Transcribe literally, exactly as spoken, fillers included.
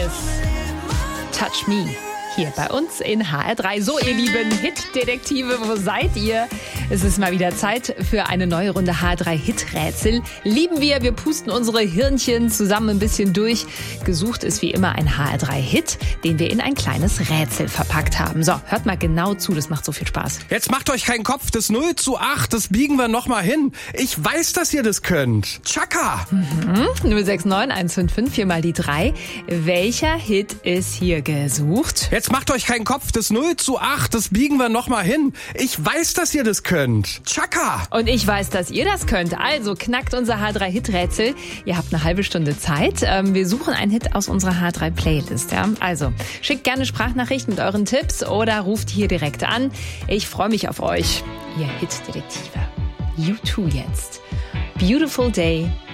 Gomez. Touch Me. Hier bei uns in H R drei. So, ihr lieben Hit-Detektive, wo seid ihr? Es ist mal wieder Zeit für eine neue Runde H R drei Hit-Rätsel. Lieben wir, wir pusten unsere Hirnchen zusammen ein bisschen durch. Gesucht ist wie immer ein H R drei Hit, den wir in ein kleines Rätsel verpackt haben. So, hört mal genau zu, das macht so viel Spaß. Jetzt macht euch keinen Kopf, das null zu acht, das biegen wir nochmal hin. Ich weiß, dass ihr das könnt. Chaka! Mhm. null sechs neun eins fünf fünf vier mal die drei. Welcher Hit ist hier gesucht? Jetzt macht euch keinen Kopf, das null zu acht, das biegen wir nochmal hin. Ich weiß, dass ihr das könnt. Chaka! Und ich weiß, dass ihr das könnt. Also knackt unser H R drei Hit-Rätsel. Ihr habt eine halbe Stunde Zeit. Wir suchen einen Hit aus unserer H R drei Playlist. Ja? Also schickt gerne Sprachnachricht mit euren Tipps oder ruft hier direkt an. Ich freue mich auf euch, ihr Hit-Detektive. U zwei jetzt. Beautiful Day